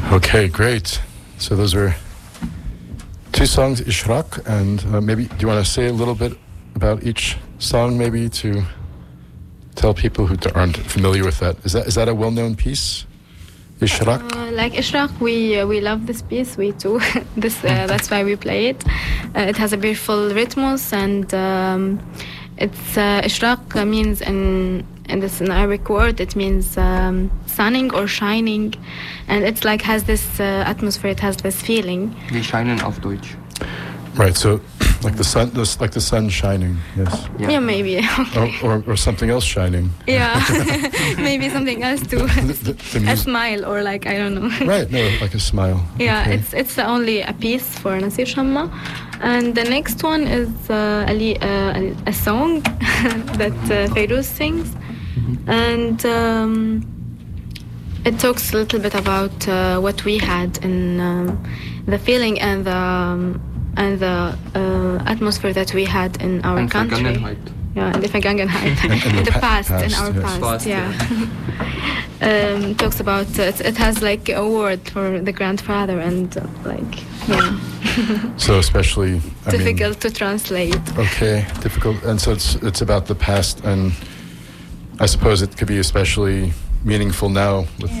Okay, great. So those are two songs, Ishraq, and maybe do you want to say a little bit about each song, maybe to tell people who aren't familiar with that? Is that a well-known piece, Ishraq? Like Ishraq, we love this piece. We too. That's why we play it. It has a beautiful rhythms, and it's Ishraq means in this an Arabic word. It means sunning or shining, and it's like has this atmosphere. It has this feeling. Die scheinen auf Deutsch. Right. So, like the sun shining. Yes. Yeah, maybe. Okay. Or something else shining. Yeah, maybe something else too. A smile, or like I don't know. Right. No, like a smile. Yeah, okay. it's only a piece for Nasir Shamma, and the next one is a song that Fairuz sings, and it talks a little bit about what we had in the feeling and the atmosphere that we had in our country. Yeah, in the Vergangenheit. In the past, in our past. Yeah. Talks about it has like a word for the grandfather, and like So especially difficult to translate. Okay, difficult, and so it's about the past, and I suppose it could be especially meaningful now with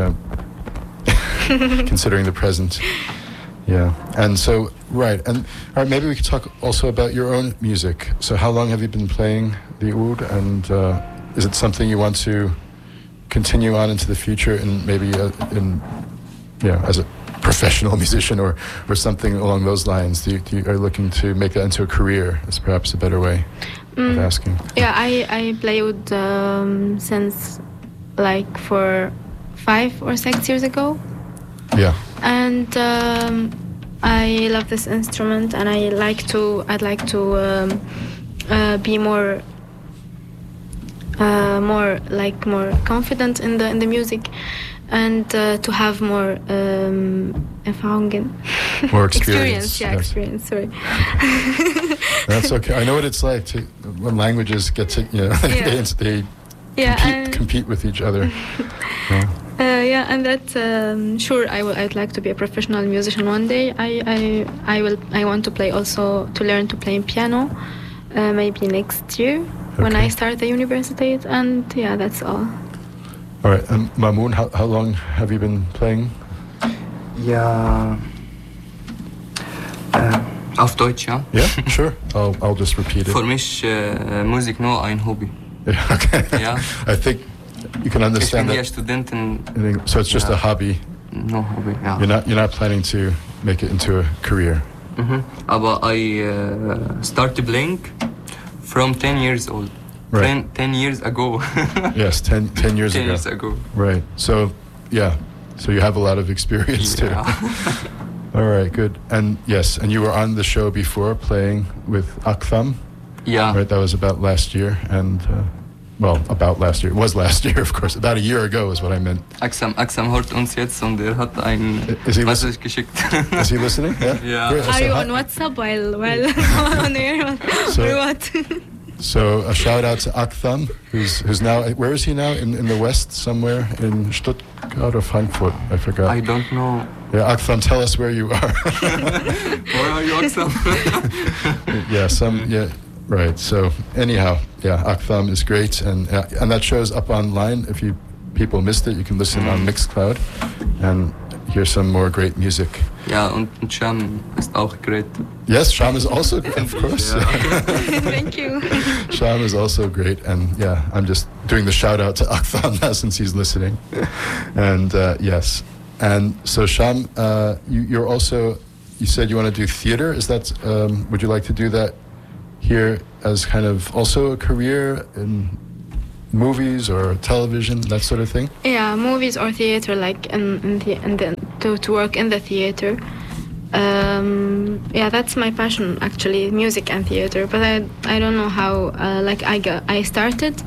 considering the present. Yeah, and so right, and all right, maybe we could talk also about your own music. So how long have you been playing the oud, and is it something you want to continue on into the future, and maybe as a professional musician or something along those lines? Are you looking to make that into a career? Is perhaps a better way of asking. Yeah, I play oud since like for 5 or 6 years ago. Yeah. And I love this instrument, and I'd like to be more confident in the music, and to have more more experience. Yeah, yes. Experience. Sorry. That's okay. I know what it's like when languages get to they compete with each other. And that sure I'd like to be a professional musician one day. I want to learn to play piano maybe next year when I start the university, and that's all. All right, and Mamoun, how long have you been playing? Ja, auf Deutsch, ja? Yeah, sure. I'll just repeat it. Für mich Musik nur ein Hobby. Yeah, okay. Yeah. I think you can understand that. So it's just a hobby. No hobby. Yeah. You're not planning to make it into a career. Aber I started playing from 10 years old. Right. 10 years ago. Yes, 10 years 10 ago. years ago. Right. So so you have a lot of experience too. All right, good. And yes, and you were on the show before playing with Aktham. Yeah. Right, that was about last year, and about last year. It was last year, of course. About a year ago is what I meant. Axam hört uns jetzt, und hat ein Message geschickt. Is he listening? Yeah. Yeah. Great. Are you on WhatsApp while on air? Or what? So a shout out to Aktham, who's now, where is he now? In the West somewhere, in Stuttgart or Frankfurt? I forgot. I don't know. Yeah, Aktham, tell us where you are. Where are you, Axam? Right. So anyhow, Aktham is great, and that show's up online. If people missed it, you can listen on Mixcloud and hear some more great music. Ja, und Sham ist auch great. Yes, Sham is also great, of course. Thank you. Sham is also great, and I'm just doing the shout out to Aktham now since he's listening. And yes, and so Sham, you're also, you said you want to do theater. Is that? Would you like to do that here as kind of also a career in movies or television, that sort of thing? Yeah, movies or theater, like to work in the theater. That's my passion actually, music and theater. But I don't know how. I started.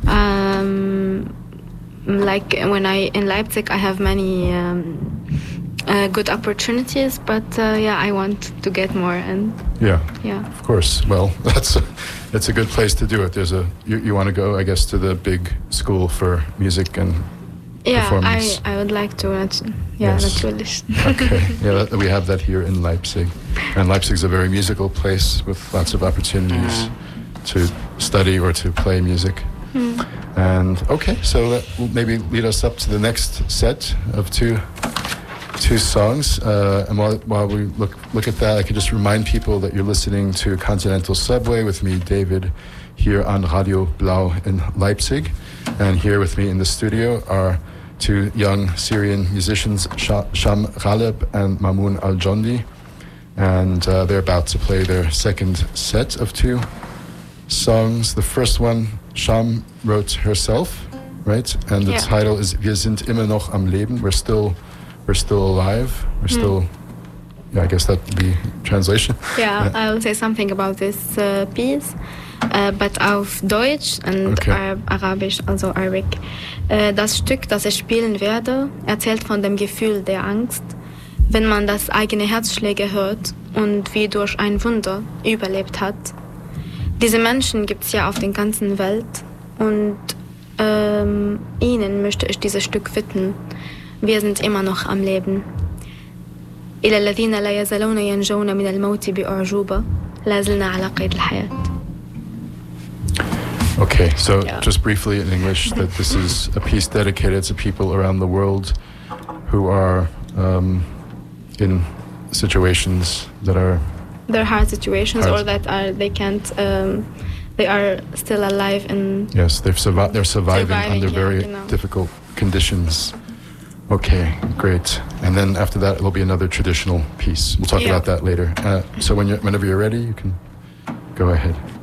Like when in Leipzig, I have many good opportunities, but I want to get more, and of course. Well, it's a good place to do it. You want to go, I guess, to the big school for music and performance? I would like to. Natürlich. Okay. Yeah, we have that here in Leipzig. And Leipzig's a very musical place with lots of opportunities to study or to play music. And okay, so that will maybe lead us up to the next set of two songs. And while we look at that, I can just remind people that you're listening to Continental Subway with me, David, here on Radio Blau in Leipzig. And here with me in the studio are two young Syrian musicians, Sham Ghaleb and Mamoun Al-Jondi. And they're about to play their second set of two songs. The first one, Sham wrote herself, right? And the title is Wir sind immer noch am Leben. We're still alive. We're still, I guess that would be translation. Yeah, I will say something about this piece, but auf Deutsch und Arabisch, also Arabic. Das Stück, das ich spielen werde, erzählt von dem Gefühl der Angst, wenn man das eigene Herzschläge hört und wie durch ein Wunder überlebt hat. Diese Menschen gibt es ja auf der ganzen Welt und ihnen möchte ich dieses Stück widmen. Wir sind immer noch am Leben. إلى الذين لا يزالون ينجون من الموت بأعجوبة لا زلنا على قيد الحياة. Okay, so just briefly in English, that this is a piece dedicated to people around the world who are in situations that are... They're hard situations, or that they can't... they are still alive and... Yes, they're surviving under very difficult conditions. Okay, great. And then after that, it'll be another traditional piece. We'll talk about that later. So whenever you're ready, you can go ahead.